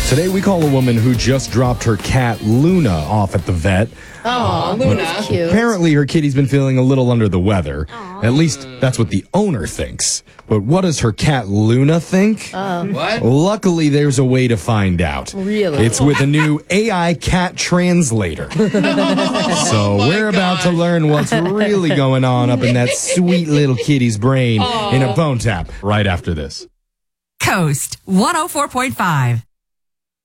Today we call a woman who just dropped her cat Luna off at the vet. Oh, Luna. Cute. Apparently her kitty's been feeling a little under the weather. At least that's what the owner thinks. But what does her cat Luna think? What? Luckily, there's a way to find out. Really? It's with a new AI cat translator. So we're about to learn what's really going on up in that sweet little kitty's brain in a Bone Tap right after this. Coast 104.5.